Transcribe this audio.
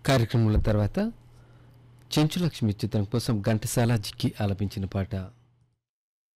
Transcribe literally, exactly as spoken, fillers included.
కార్యక్రమంలో తర్వాత చెంచులక్ష్మి చిత్రం కోసం ఘంటసాల జిక్కి ఆలపించిన పాట